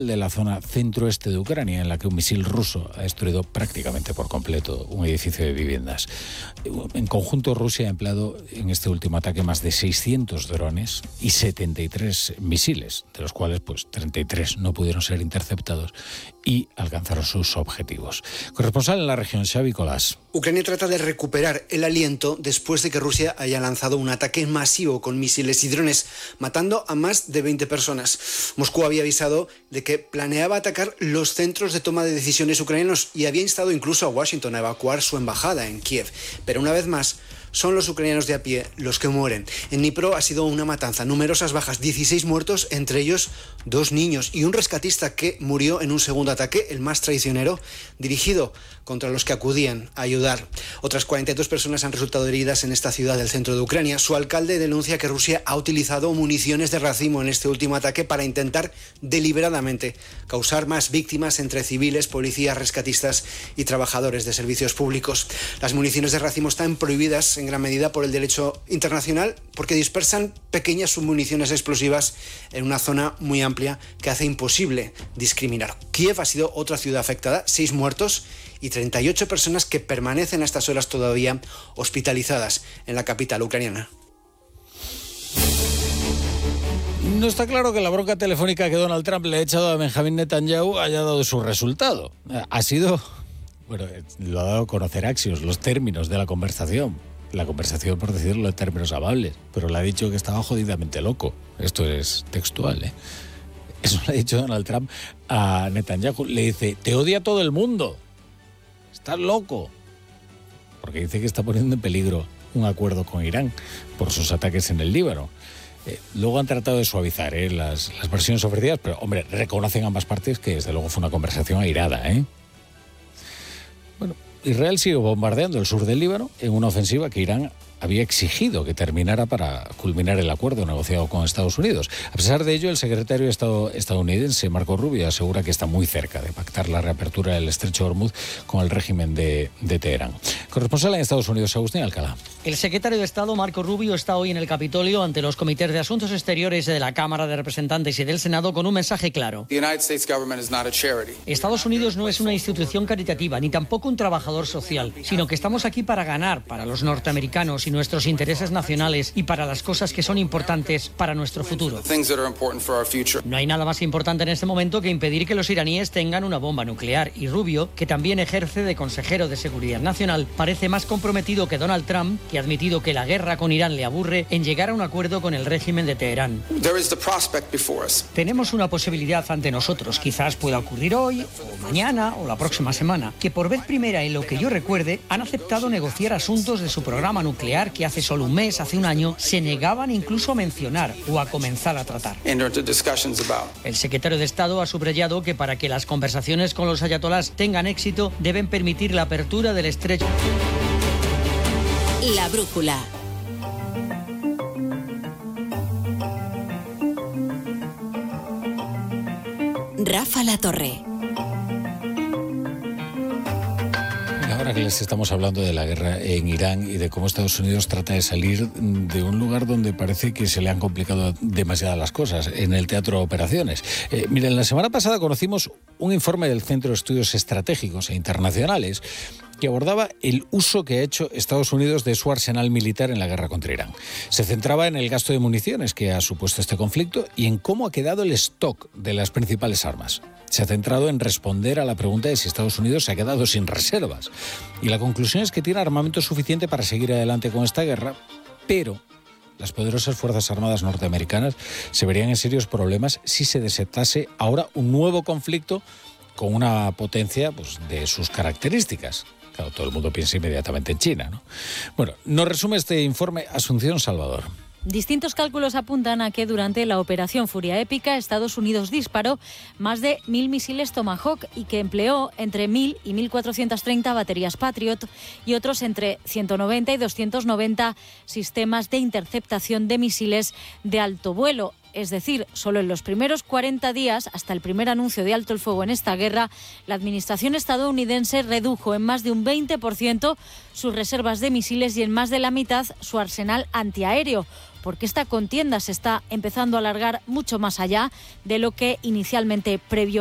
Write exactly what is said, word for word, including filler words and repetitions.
de la zona centro-este de Ucrania, en la que un misil ruso ha destruido prácticamente por completo un edificio de viviendas. En conjunto, Rusia ha empleado en este último ataque más de seiscientos drones y setenta y tres misiles, de los cuales pues treinta y tres no pudieron ser interceptados y alcanzaron sus objetivos. Corresponsal en la región, Xavi Colás. Ucrania trata de recuperar el aliento después de que Rusia haya lanzado un ataque masivo con misiles y drones, matando a más de veinte personas. Moscú había avisado de que planeaba atacar los centros de toma de decisiones ucranianos y había instado incluso a Washington a evacuar su embajada en Kiev. Pero una vez más, son los ucranianos de a pie los que mueren. En Dnipro ha sido una matanza, numerosas bajas, dieciséis muertos, entre ellos dos niños y un rescatista que murió en un segundo ataque, el más traicionero, dirigido contra los que acudían a ayudar. Otras cuarenta y dos personas han resultado heridas en esta ciudad del centro de Ucrania. Su alcalde denuncia que Rusia ha utilizado municiones de racimo en este último ataque para intentar deliberadamente causar más víctimas entre civiles, policías, rescatistas y trabajadores de servicios públicos. Las municiones de racimo están prohibidas en gran medida por el derecho internacional porque dispersan pequeñas submuniciones explosivas en una zona muy amplia que hace imposible discriminar. Kiev ha sido otra ciudad afectada, seis muertos y treinta y ocho personas que permanecen a estas horas todavía hospitalizadas en la capital ucraniana. No está claro que la bronca telefónica que Donald Trump le ha echado a Benjamin Netanyahu haya dado su resultado. Ha sido, bueno, lo ha dado a conocer Axios, los términos de la conversación. La conversación, por decirlo en términos amables, pero le ha dicho que estaba jodidamente loco. Esto es textual, ¿eh? Eso le ha dicho Donald Trump a Netanyahu. Le dice, te odia todo el mundo. Estás loco. Porque dice que está poniendo en peligro un acuerdo con Irán por sus ataques en el Líbano. Eh, luego han tratado de suavizar ¿eh? las, las versiones ofrecidas, pero, hombre, reconocen ambas partes que desde luego fue una conversación airada, ¿eh? Bueno, Israel sigue bombardeando el sur del Líbano en una ofensiva que Irán había exigido que terminara para culminar el acuerdo negociado con Estados Unidos. A pesar de ello, el secretario de Estado estadounidense, Marco Rubio, asegura que está muy cerca de pactar la reapertura del estrecho de Hormuz con el régimen de, de Teherán. Corresponsal en Estados Unidos, Agustín Alcalá. El secretario de Estado, Marco Rubio, está hoy en el Capitolio ante los comités de Asuntos Exteriores de la Cámara de Representantes y del Senado con un mensaje claro. Estados Unidos no es una institución caritativa ni tampoco un trabajador social, sino que estamos aquí para ganar para los norteamericanos y nuestros intereses nacionales y para las cosas que son importantes para nuestro futuro. No hay nada más importante en este momento que impedir que los iraníes tengan una bomba nuclear, y Rubio, que también ejerce de consejero de Seguridad Nacional, parece más comprometido que Donald Trump, que ha admitido que la guerra con Irán le aburre, en llegar a un acuerdo con el régimen de Teherán. Tenemos una posibilidad ante nosotros, quizás pueda ocurrir hoy, o mañana, o la próxima semana, que por vez primera en lo que yo recuerde, han aceptado negociar asuntos de su programa nuclear que hace solo un mes, hace un año, se negaban incluso a mencionar o a comenzar a tratar. El secretario de Estado ha subrayado que para que las conversaciones con los ayatolás tengan éxito, deben permitir la apertura del estrecho. La brújula. Rafa La Torre. Ahora que les estamos hablando de la guerra en Irán y de cómo Estados Unidos trata de salir de un lugar donde parece que se le han complicado demasiadas las cosas, en el teatro de operaciones. Eh, miren, la semana pasada conocimos un informe del Centro de Estudios Estratégicos e Internacionales que abordaba el uso que ha hecho Estados Unidos de su arsenal militar en la guerra contra Irán. Se centraba en el gasto de municiones que ha supuesto este conflicto y en cómo ha quedado el stock de las principales armas. Se ha centrado en responder a la pregunta de si Estados Unidos se ha quedado sin reservas. Y la conclusión es que tiene armamento suficiente para seguir adelante con esta guerra, pero las poderosas Fuerzas Armadas norteamericanas se verían en serios problemas si se desatase ahora un nuevo conflicto con una potencia pues, de sus características. Claro, todo el mundo piensa inmediatamente en China, ¿no? Bueno, nos resume este informe Asunción Salvador. Distintos cálculos apuntan a que durante la operación Furia Épica Estados Unidos disparó más de mil misiles Tomahawk y que empleó entre mil y mil cuatrocientas treinta baterías Patriot y otros entre ciento noventa y doscientos noventa sistemas de interceptación de misiles de alto vuelo. Es decir, solo en los primeros cuarenta días, hasta el primer anuncio de alto el fuego en esta guerra, la administración estadounidense redujo en más de un veinte por ciento sus reservas de misiles y en más de la mitad su arsenal antiaéreo. porque esta contienda se está empezando a alargar mucho más allá de lo que inicialmente previó